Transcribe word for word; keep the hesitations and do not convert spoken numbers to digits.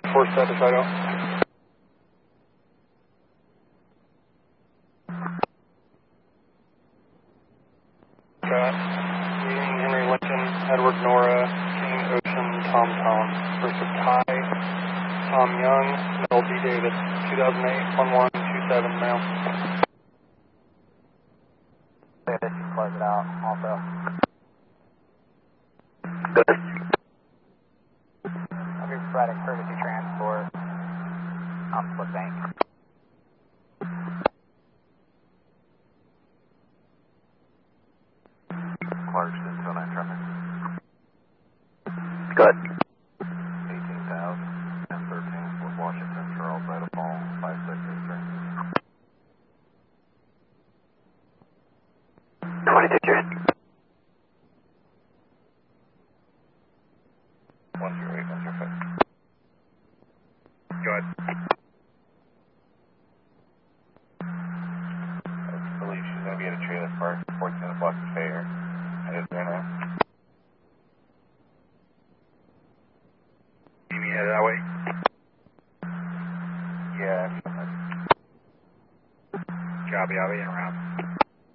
four status, I don't. Got Leading Henry Lincoln, Edward Nora, King Ocean, Tom Tom versus Ty, Tom Young, Mel D. Davis, two thousand eight, one one two seven, male. Davis, you close it out also. Good. I'll be providing courtesy transport on Split Bank. Clarkston, two oh nine traffic. Good. eighteen thousand, ten thirteen, with Washington, Charles, Idaho, five six eight three. twenty-two, cheers. one zero eight, one zero five. Go ahead. I believe she's going to be at a trailer park, fourteen o'clock to fair. Headed there now. You mean headed that way? Yeah. Copy, I'll be in around.